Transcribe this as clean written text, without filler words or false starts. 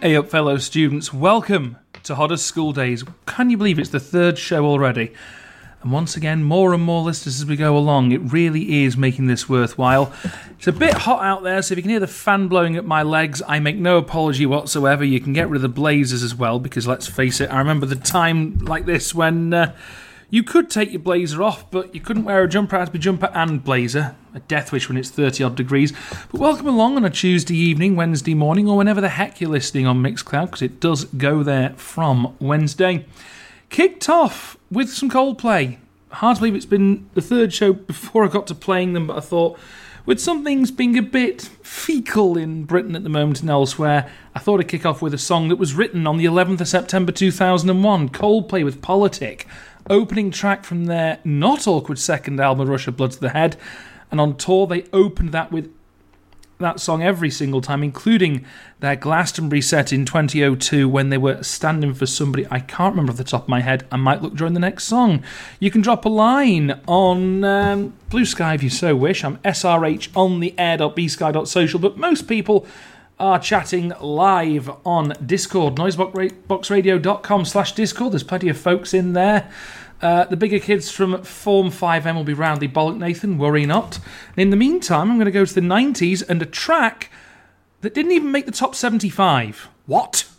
Hey up, fellow students. Welcome to Hodders School Days. Can you believe it's the third show already? And once again, more and more listeners as we go along. It really is making this worthwhile. It's a bit hot out there, so if you can hear the fan blowing at my legs, I make no apology whatsoever. You can get rid of the blazers as well, because let's face it, I remember the time like this when you could take your blazer off, but you couldn't wear a jumper. It had to be jumper and blazer. A death wish when it's 30-odd degrees. But welcome along on a Tuesday evening, Wednesday morning, or whenever the heck you're listening on Mixcloud, because it does go there from Wednesday. Kicked off with some Coldplay. Hard to believe it's been the third show before I got to playing them, but I thought, with some things being a bit fecal in Britain at the moment and elsewhere, I thought I'd kick off with a song that was written on the 11th of September 2001, Coldplay with Politic. Opening track from their not awkward second album, Rush of Blood to the Head. And on tour, they opened that with that song every single time, including their Glastonbury set in 2002 when they were standing for somebody. I can't remember off the top of my head. I might look during the next song. You can drop a line on Blue Sky if you so wish. I'm srh.ontheair.bsky.social, but most people are chatting live on Discord, noiseboxradio.com/Discord. There's plenty of folks in there. The bigger kids from Form 5M will be roundly bollock Nathan, worry not. And in the meantime, I'm going to go to the 90s and a track that didn't even make the top 75. What?